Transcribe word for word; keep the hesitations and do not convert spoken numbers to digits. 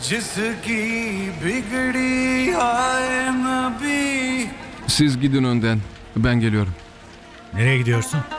जिसकी बिगड़ी हाय नबी. Siz gidin önden. Ben geliyorum. Nereye gidiyorsun?